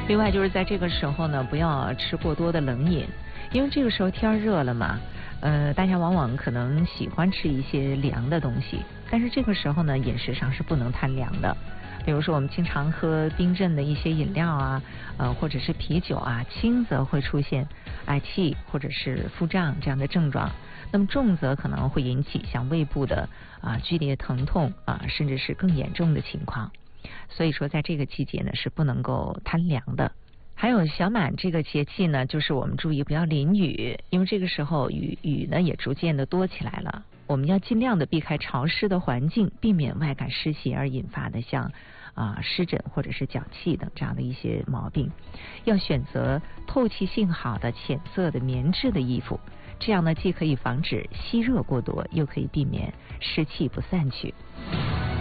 另外就是在这个时候呢，不要吃过多的冷饮，因为这个时候天热了嘛。大家往往可能喜欢吃一些凉的东西，但是这个时候呢，饮食上是不能贪凉的。比如说我们经常喝冰镇的一些饮料啊，或者是啤酒啊，轻则会出现嗳气或者是腹胀这样的症状，那么重则可能会引起像胃部的剧烈疼痛甚至是更严重的情况。所以说在这个季节呢是不能够贪凉的。还有小满这个节气呢，就是我们注意不要淋雨，因为这个时候雨呢也逐渐的多起来了。我们要尽量的避开潮湿的环境，避免外感湿邪而引发的像湿疹或者是脚气等这样的一些毛病。要选择透气性好的浅色的棉质的衣服，这样呢既可以防止吸热过多，又可以避免湿气不散去。